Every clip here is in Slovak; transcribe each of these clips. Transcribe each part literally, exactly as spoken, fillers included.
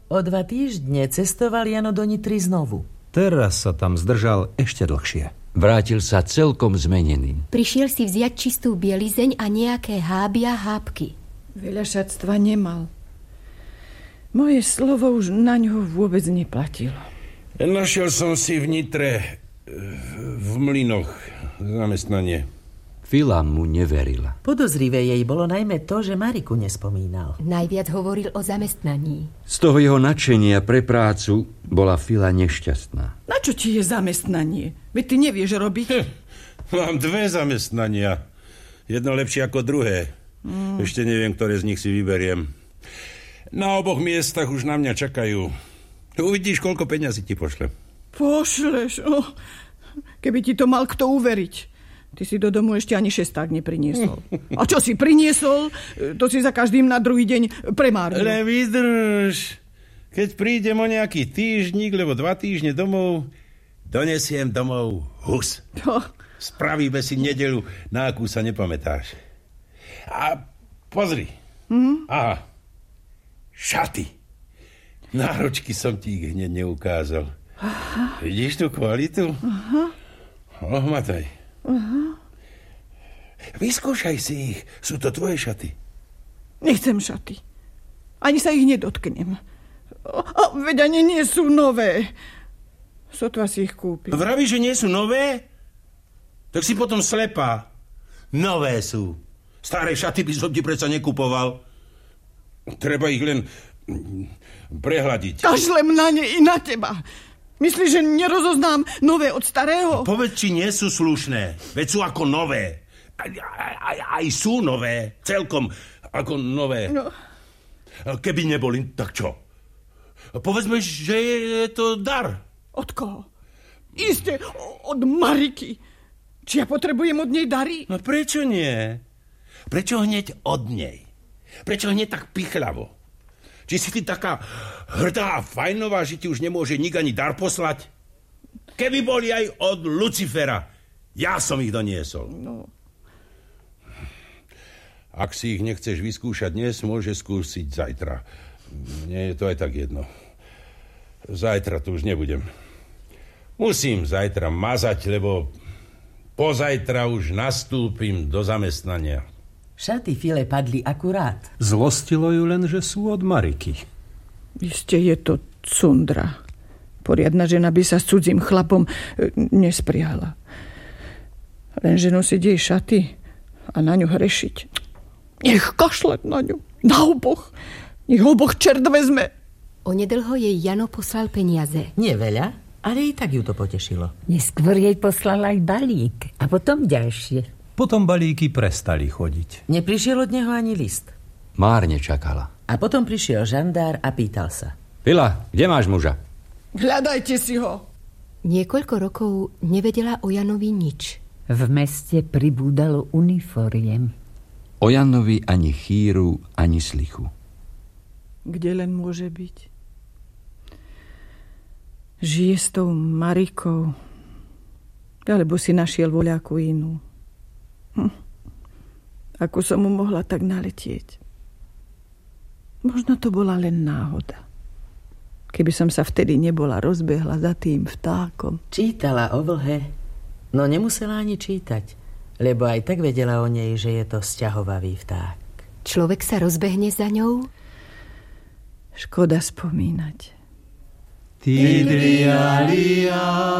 O dva týždne cestoval Jano do Nitry znovu. Teraz sa tam zdržal ešte dlhšie. Vrátil sa celkom zmenený. Prišiel si vziať čistú bielizeň a nejaké háby a hápky. Veľa šatstva nemal. Moje slovo už na ňo vôbec neplatilo. Našiel som si v Nitre v mlynoch zamestnanie. Fila mu neverila. Podozrivé jej bolo najmä to, že Mariku nespomínal. Najviac hovoril o zamestnaní. Z toho jeho nadšenia pre prácu bola Fila nešťastná. Na čo ti je zamestnanie? Veď ty nevieš robiť. Hm, mám dve zamestnania. Jedno lepšie ako druhé. Mm. Ešte neviem, ktoré z nich si vyberiem. Na oboch miestach už na mňa čakajú. Uvidíš, koľko peňazí ti pošlem. Pošleš? Oh, keby ti to mal kto uveriť. Ty si do domu ešte ani šesták nepriniesol. A čo si priniesol, to si za každým na druhý deň premárnil. Ale vydrž. Keď prídem o nejaký týždnik, lebo dva týždne domov, donesiem domov hus. To... Spravíme si nedeľu, na akú sa nepamätáš. A pozri. Mm? Aha. Šaty. Náročky som ti ich hneď neukázal. Aha. Vidíš tú kvalitu? Aha. Ohmataj. Aha. Vyskúšaj si ich. Sú to tvoje šaty. Nechcem šaty. Ani sa ich nedotknem. A veď ani nie sú nové. Sotva si ich kúpil. Vravíš, že nie sú nové? Tak si potom slepá. Nové sú. Staré šaty by som ti predsa nekupoval. Treba ich len prehľadiť. Kašlem na ne i na teba. Myslíš, že nerozoznám nové od starého? Povedz, či nie sú slušné. Veď sú ako nové. Aj, aj, aj sú nové. Celkom ako nové. No. Keby neboli, tak čo? Povedzme, že je to dar. Od koho? Isté, od Mariky. Či ja potrebujem od nej dary? No prečo nie? Prečo hneď od nej? Prečo hneď tak pichľavo? Či si ty taká hrdá a fajnová, že ti už nemôže nik ani dar poslať? Keby boli aj od Lucifera, ja som ich doniesol. No. Ak si ich nechceš vyskúšať dnes, môže skúsiť zajtra. Nie je to aj tak jedno. Zajtra tu už nebudem. Musím zajtra mazať, lebo pozajtra už nastúpim do zamestnania. Šaty File padli akurát. Zlostilo ju len, že sú od Mariky. Isté je to cundra. Poriadna žena by sa s cudzím chlapom e, nespriala. Lenže nosiť jej šaty a na ňu hrešiť. Nech kašle na ňu. Na oboch. Nech oboch čert vezme. Onedlho jej Jano poslal peniaze. Nie veľa, ale i tak ju to potešilo. Neskôr jej poslal aj balík a potom ďalšie. Potom balíky prestali chodiť. Neprišiel od neho ani list. Márne čakala. A potom prišiel žandár a pýtal sa. Fila, kde máš muža? Hľadajte si ho. Niekoľko rokov nevedela o Janovi nič. V meste pribúdalo uniforiem. O Janovi ani chýru, ani slichu. Kde len môže byť? Žije s tou Marikou. Alebo si našiel voľakú inú. Hm. Ako som mu mohla tak naletieť? Možno to bola len náhoda. Keby som sa vtedy nebola rozbehla za tým vtákom. Čítala o vlhe, no nemusela ani čítať, lebo aj tak vedela o nej, že je to sťahovavý vták. Človek sa rozbehne za ňou? Škoda spomínať. Tidlialia,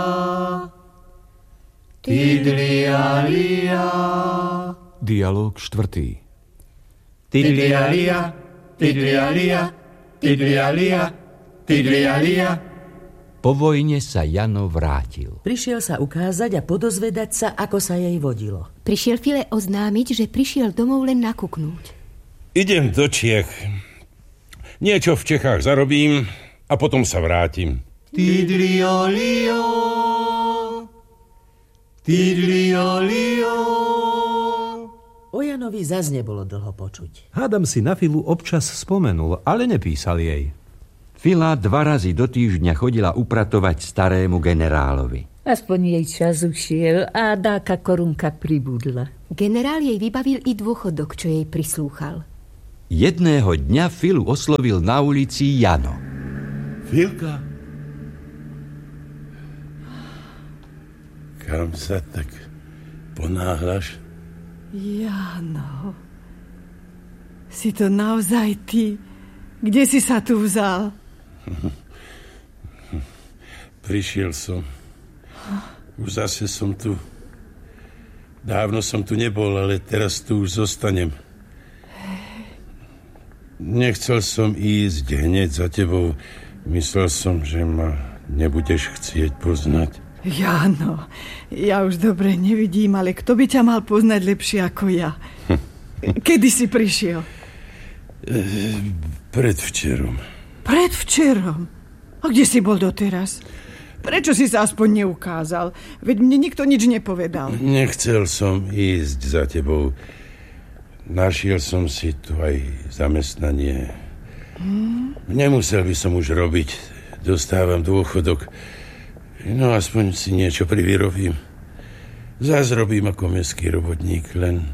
Tidlialia. Dialóg štvrtý. Tidlialia, Tidlialia, Tidlialia, Tidlialia. Po vojne sa Jano vrátil. Prišiel sa ukázať a podozvedať sa, ako sa jej vodilo. Prišiel File oznámiť, že prišiel domov len nakuknúť. Idem do Čiech. Niečo v Čechách zarobím a potom sa vrátim. Tidlialia, Tidlialia. O Janovi zas nebolo dlho počuť. Hádam si na Filu občas spomenul, ale nepísal jej. Fila dva razy do týždňa chodila upratovať starému generálovi. Aspoň jej čas ušiel a dáka korunka pribudla. Generál jej vybavil i dôchodok, čo jej prislúchal. Jedného dňa Filu oslovil na ulici Jano. Chvíľka. Kam sa tak ponáhľaš? Jano, si to naozaj ty? Kde si sa tu vzal? Prišiel som. Už zase som tu. Dávno som tu nebol, ale teraz tu už zostanem. Nechcel som ísť hneď za tebou. Myslel som, že ma nebudeš chcieť poznať. Jano, ja už dobre nevidím, ale kto by ťa mal poznať lepšie ako ja? Kedy si prišiel? Predvčerom. Predvčerom? A kde si bol doteraz? Prečo si sa aspoň neukázal? Veď mne nikto nič nepovedal. Nechcel som ísť za tebou. Našiel som si tu aj zamestnanie. Hmm? Nemusel by som už robiť. Dostávam dôchodok. No aspoň si niečo privyrobím. Zás robím ako mestský robotník, len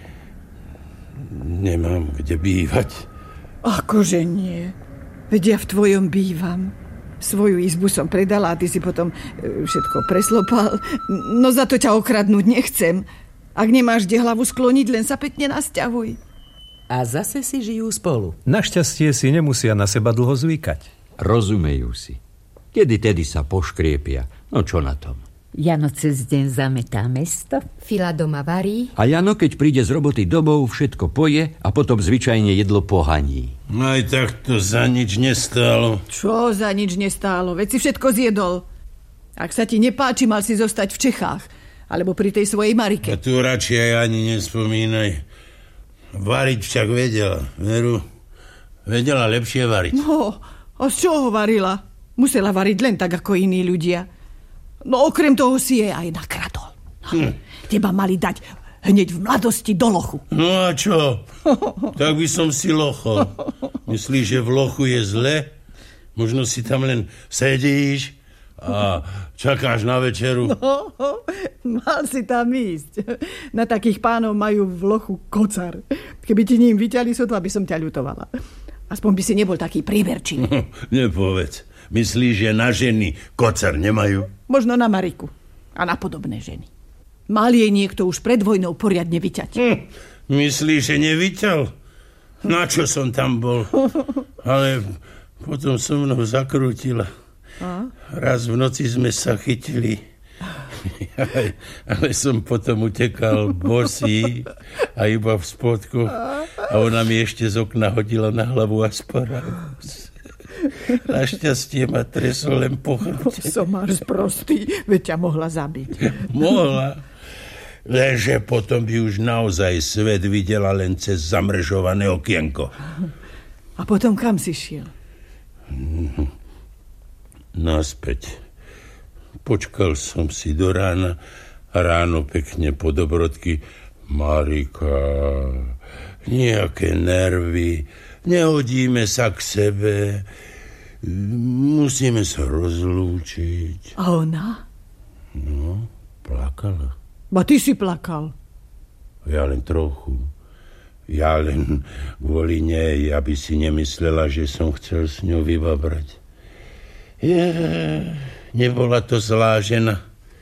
nemám kde bývať. Akože nie? Veď ja v tvojom bývam. Svoju izbu som predala a ty si potom všetko preslopal. No za to ťa okradnúť nechcem. Ak nemáš kde hlavu skloniť, len sa pekne nasťahuj. A zase si žijú spolu. Našťastie si nemusia na seba dlho zvykať. Rozumejú si. Kedy tedy sa poškriepia. No čo na tom? Jano cez deň zametá mesto. Fila doma varí. A Jano, keď príde z roboty domov, všetko poje a potom zvyčajne jedlo pohaní. Aj tak to za nič nestálo. Čo za nič nestálo? Veď si všetko zjedol. Ak sa ti nepáči, mal si zostať v Čechách. Alebo pri tej svojej Marike. A tu radšej ani nespomínaj. Variť však vedela, veru. Vedela lepšie variť. No, a z čoho varila? Musela variť len tak, ako iní ľudia. No okrem toho si jej aj nakradol. Hm. Teba mali dať hneď v mladosti do lochu. No a čo? Tak by som si lochol. Myslíš, že v lochu je zle? Možno si tam len sedíš a čakáš na večeru. No, mal si tam ísť. Na takých pánov majú v lochu kocar. Keby ti ním vyťali sotva, by som ťa ľutovala. Aspoň by si nebol taký príverčivý. Nepovedz. Myslíš, že na ženy kocar nemajú? Možno na Mariku a na podobné ženy. Mal jej niekto už pred vojnou poriadne vyťať. Hm, myslíš, že nevyťal? Na čo som tam bol? Ale potom so mnou zakrútila. A? Raz v noci sme sa chytili. Ale, ale som potom utekal bosý a iba v spodku. A ona mi ešte z okna hodila na hlavu asparagus. Našťastie ma tresol len po chrbte. Somáš sprostý, veď ťa mohla zabiť. Mohla. Lenže potom by už naozaj svet videla len cez zamrežované okienko. A potom kam si šiel? Naspäť. Počkal som si do rána a ráno pekne po dobrodky. Marika, nejaké nervy, nehodíme sa k sebe, musíme sa rozlúčiť. A ona? No, plakala. Ba ty si plakal. Ja len trochu. Ja len kvôli nej, aby si nemyslela, že som chcel s ňou vybabrať. Je, nebola to zlá žena.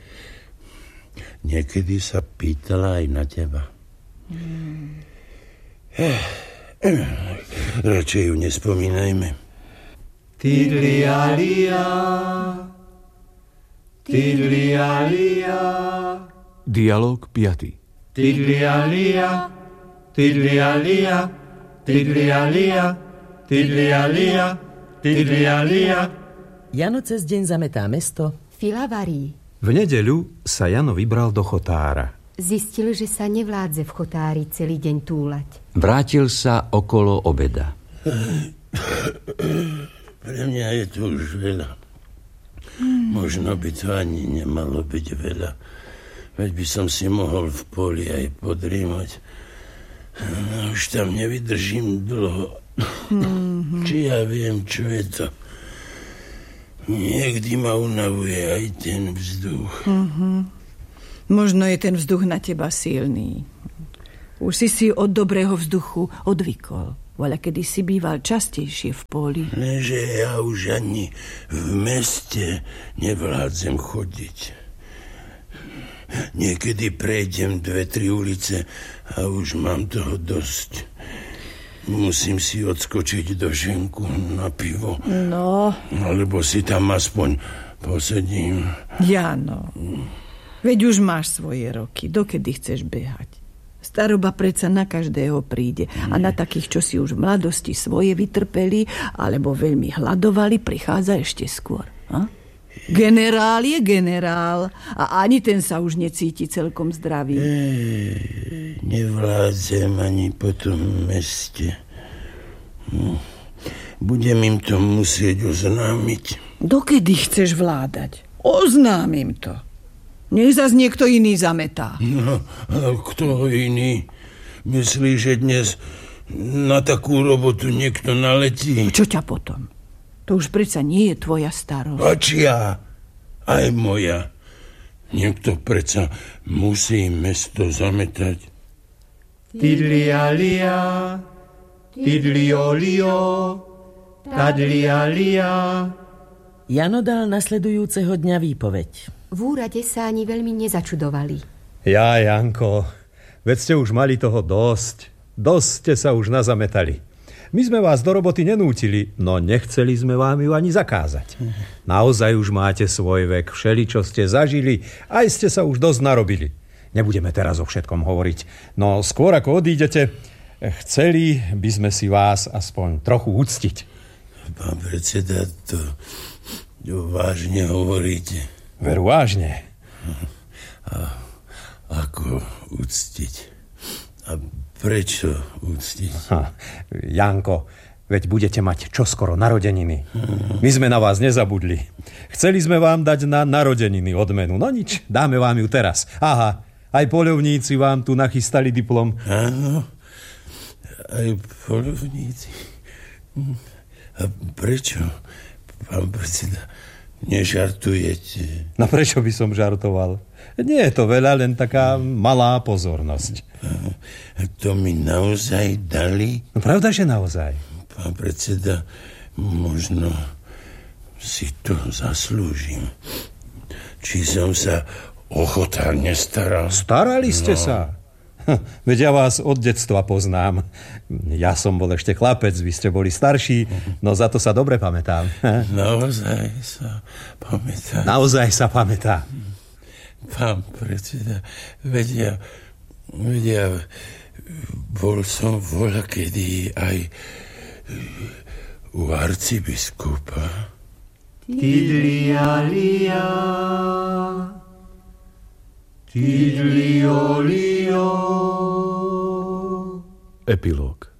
Niekedy sa pýtala aj na teba. Hmm. Eh, eh, radšej ju nespomínajme. Tidlialia, tidlialia. Dialóg piaty. Tidlialia, tidlialia, tidlialia, tidlialia, tidlialia. Jano cez deň zametá mesto. Fila varí. V nedeľu sa Jano vybral do chotára. Zistil, že sa nevládze v chotári celý deň túlať. Vrátil sa okolo obeda. Pre mňa je to už veľa. Možno by to ani nemalo byť veľa. Veď by som si mohol v poli aj podrímať. No, už tam nevydržím dlho. Mm-hmm. Či ja viem, čo je to. Niekdy ma unavuje aj ten vzduch. Mm-hmm. Možno je ten vzduch na teba silný. Už si si od dobrého vzduchu odvykol. Voľa, kedy si býval častejšie v poli. Leže ja už ani v meste nevládzem chodiť. Niekedy prejdem dve, tri ulice a už mám toho dosť. Musím si odskočiť do ženku na pivo. No. Alebo si tam aspoň posedím. Jano, veď už máš svoje roky. Dokedy chceš behať? Staroba predsa na každého príde. A na takých, čo si už v mladosti svoje vytrpeli alebo veľmi hladovali, prichádza ešte skôr. Ha? Generál je generál a ani ten sa už necíti celkom zdravý. E, nevládzem ani po tom meste. Budem im to musieť oznámiť. Dokedy chceš vládať? Oznámim to. Nech zas niekto iný zametá. No, a kto iný? Myslíš, že dnes na takú robotu niekto naletí? Čo ťa potom? To už predsa nie je tvoja starosť. A čia? Aj moja. Niekto predsa musí mesto zametať. Tidlia, tidliolio, tadlialia. Jano dal nasledujúceho dňa výpoveď. V úrade sa ani veľmi nezačudovali. Ja, Janko, veď ste už mali toho dosť. Dosť ste sa už nazametali. My sme vás do roboty nenútili, no nechceli sme vám ju ani zakázať. Naozaj už máte svoj vek, všeličo ste zažili, aj ste sa už dosť narobili. Nebudeme teraz o všetkom hovoriť, no skôr ako odídete, chceli by sme si vás aspoň trochu uctiť. Pán predseda, to, to vážne hovoríte. Veru vážne. A ako uctiť? A prečo uctiť? Ha, Janko, veď budete mať čoskoro narodeniny. My sme na vás nezabudli. Chceli sme vám dať na narodeniny odmenu. No nič, dáme vám ju teraz. Aha, aj poľovníci vám tu nachystali diplom. Áno, aj poľovníci. A prečo, pán predseda, nežartujete? No prečo by som žartoval? Nie je to veľa, len taká malá pozornosť. A to mi naozaj dali? No pravda, že naozaj. Pán predseda, možno si to zaslúžim. Či som sa ochotárne staral? Starali ste no. sa? Veď ja vás od detstva poznám. Ja som bol ešte chlapec, vy ste boli starší, no za to sa dobre pamätám. Naozaj sa pamätám. Naozaj sa pamätám. Pán predseda, vedia, vedia, bol som voľakedy aj u arcibiskupa. Tidlialia, tidliolio. Epilóg.